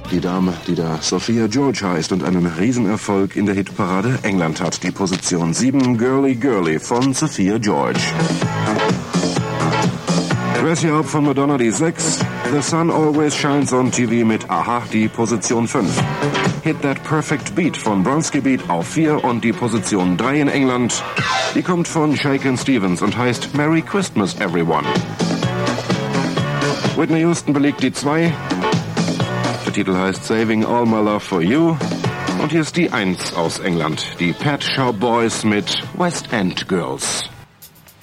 Die Dame, die da Sophia George heißt und einen Riesenerfolg in der Hitparade England hat. Die Position 7, Girly Girly von Sophia George. Dress You Up von Madonna, die 6. The Sun Always Shines on TV mit Aha, die Position 5. Hit That Perfect Beat von Bronski Beat auf 4 und die Position 3 in England. Die kommt von Shakin' Stevens und heißt Merry Christmas Everyone. Whitney Houston belegt die 2. Der Titel heißt Saving All My Love For You. Und hier ist die 1 aus England, die Pet Shop Boys mit West End Girls.